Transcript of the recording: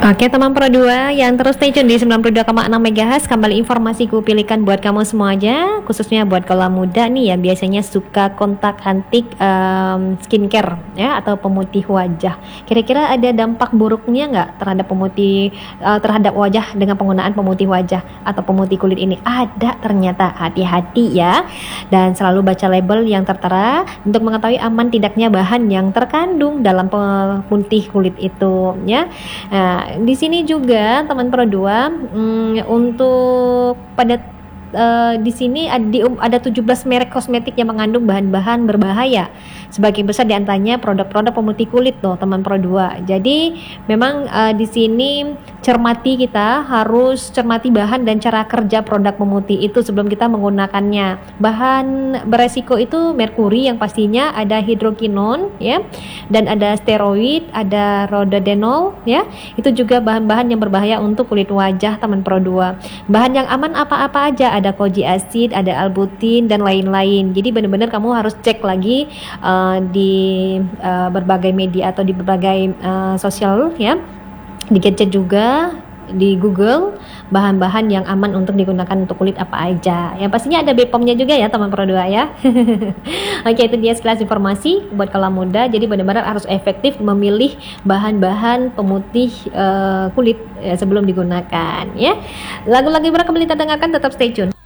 Oke teman Pro 2 yang terus stay tune di 92,6 MHz. Kembali informasiku pilihkan buat kamu semua aja, khususnya buat kaula muda nih yang biasanya suka kontak antik skincare ya, atau pemutih wajah. Kira-kira ada dampak buruknya nggak terhadap terhadap wajah dengan penggunaan pemutih wajah atau pemutih kulit ini? Ada ternyata, hati-hati ya, dan selalu baca label yang tertera untuk mengetahui aman tidaknya bahan yang terkandung dalam pemutih kulit itu ya. Di sini juga teman Pro 2 untuk di sini ada 17 merek kosmetik yang mengandung bahan-bahan berbahaya. Sebagian besar diantaranya produk-produk pemutih kulit loh teman Pro 2. Jadi memang di sini kita harus cermati bahan dan cara kerja produk pemutih itu sebelum kita menggunakannya. Bahan beresiko itu merkuri yang pastinya, ada hidrokinon ya, dan ada steroid, ada rododenol ya. Itu juga bahan-bahan yang berbahaya untuk kulit wajah teman Pro 2. Bahan yang aman apa-apa aja, ada koji acid, ada albutin dan lain-lain. Jadi benar-benar kamu harus cek lagi di berbagai media atau di berbagai sosial ya, di gadget juga, di Google, bahan-bahan yang aman untuk digunakan untuk kulit apa aja. Yang pastinya ada BPOM-nya juga ya teman Pro 2 ya. Oke, itu dia sekilas informasi buat kaula muda. Jadi benar-benar harus efektif memilih bahan-bahan pemutih kulit sebelum digunakan ya. Lagu-lagu yang kembali kita dengarkan, tetap stay tune.